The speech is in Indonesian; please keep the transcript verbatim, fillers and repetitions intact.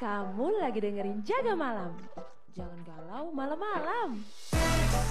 Kamu lagi dengerin Jaga Malam. Jangan galau malam-malam.